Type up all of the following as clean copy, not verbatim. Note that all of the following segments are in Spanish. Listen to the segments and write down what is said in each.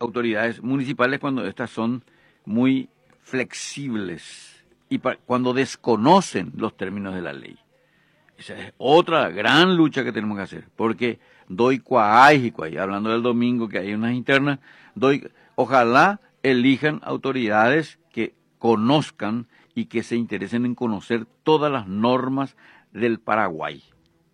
autoridades municipales cuando estas son muy flexibles y cuando desconocen los términos de la ley. Esa es otra gran lucha que tenemos que hacer, porque hablando del domingo que hay unas internas, ojalá elijan autoridades que conozcan y que se interesen en conocer todas las normas del Paraguay.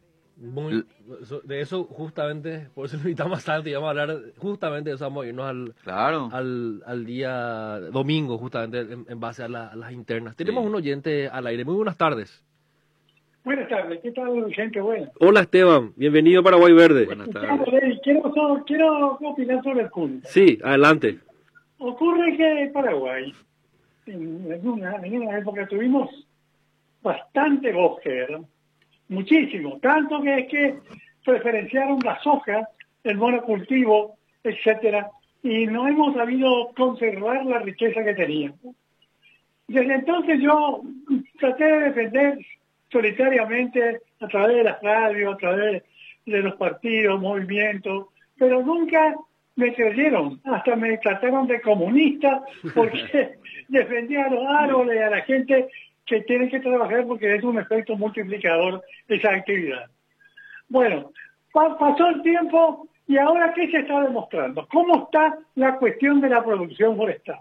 De eso justamente, por eso lo invitamos bastante y vamos a hablar justamente de eso, vamos a irnos Claro. al día domingo, justamente en base a las internas. Tenemos Sí. un oyente al aire. Muy buenas tardes. Buenas tardes, ¿qué tal, gente buena? Hola Esteban, bienvenido a Paraguay Verde. Buenas tardes. Quiero opinar sobre el fútbol. Sí, adelante. Ocurre que Paraguay, en una época tuvimos bastante bosque, ¿verdad? Muchísimo, tanto que es que preferenciaron la soja, el monocultivo, etcétera, y no hemos sabido conservar la riqueza que teníamos. Desde entonces yo traté de defender solitariamente a través de las radios, a través de los partidos, movimientos, pero nunca me creyeron, hasta me trataron de comunista porque defendía a los árboles, a la gente que tiene que trabajar porque es un efecto multiplicador esa actividad. Bueno, pasó el tiempo y ahora ¿qué se está demostrando? ¿Cómo está la cuestión de la producción forestal?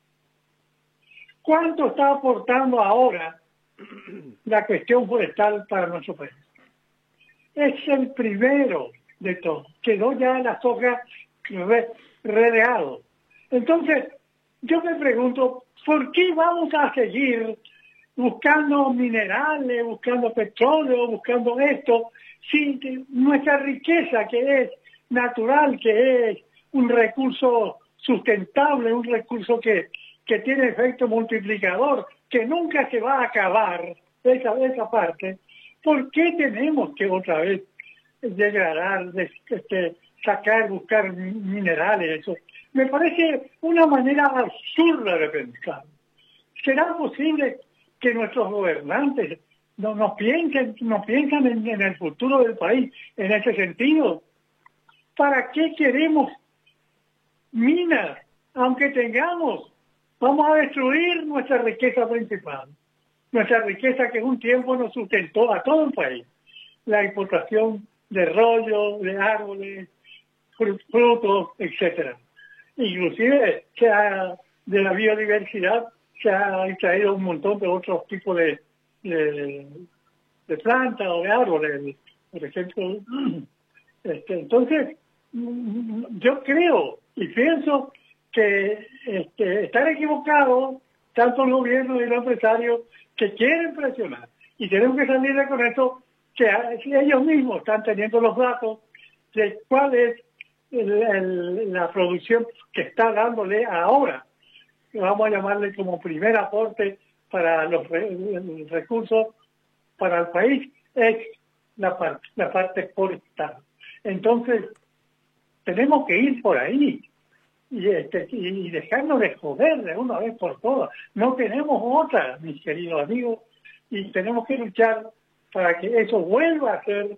¿Cuánto está aportando ahora la cuestión forestal para nuestro país? Es el primero de todos. Quedó ya la soja relegado. Entonces, yo me pregunto, ¿por qué vamos a seguir buscando minerales, buscando petróleo, buscando esto, si nuestra riqueza, que es natural, que es un recurso sustentable, un recurso que tiene efecto multiplicador, que nunca se va a acabar, esa parte? ¿Por qué tenemos que otra vez degradar, sacar, buscar minerales? Eso me parece una manera absurda de pensar. ¿Será posible que nuestros gobernantes no piensan en el futuro del país en ese sentido? ¿Para qué queremos minas? Aunque tengamos, vamos a destruir nuestra riqueza principal. Nuestra riqueza que un tiempo nos sustentó a todo el país. La importación de rollos, de árboles, frutos, etcétera. Inclusive de la biodiversidad se ha extraído un montón de otros tipos de plantas o de árboles, por ejemplo. Entonces, yo creo y pienso que están equivocados tanto el gobierno y los empresarios que quieren presionar. Y tenemos que salir de con esto, que ellos mismos están teniendo los datos de cuál es la producción que está dándole ahora, que vamos a llamarle como primer aporte para los recursos para el país, es la parte forestal. Entonces, tenemos que ir por ahí y dejarnos de joder de una vez por todas. No tenemos otra, mis queridos amigos, y tenemos que luchar para que eso vuelva a ser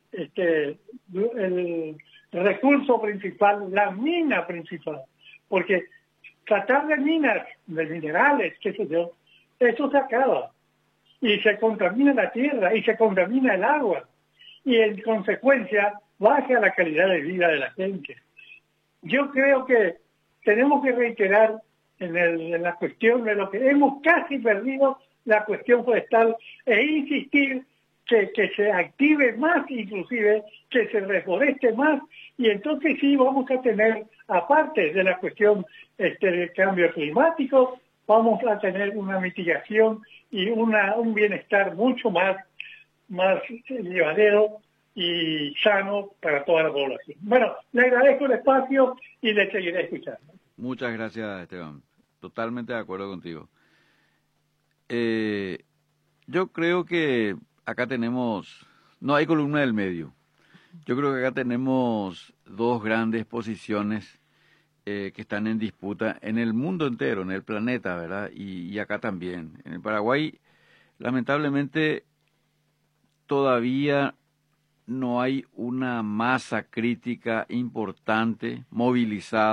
el recurso principal, la mina principal, porque tratar de minas, de minerales, qué sé yo, eso se acaba y se contamina la tierra y se contamina el agua y en consecuencia baja la calidad de vida de la gente. Yo creo que tenemos que reiterar en la cuestión de lo que hemos casi perdido, la cuestión forestal, e insistir que se active más, inclusive, que se reforeste más, y entonces sí vamos a tener, aparte de la cuestión del cambio climático, vamos a tener una mitigación y un bienestar mucho más llevadero y sano para toda la población. Bueno, le agradezco el espacio y le seguiré escuchando. Muchas gracias, Esteban. Totalmente de acuerdo contigo. Yo creo que acá no hay columna del medio. Yo creo que acá tenemos dos grandes posiciones que están en disputa en el mundo entero, en el planeta, ¿verdad? Y acá también. En el Paraguay, lamentablemente, todavía no hay una masa crítica importante, movilizada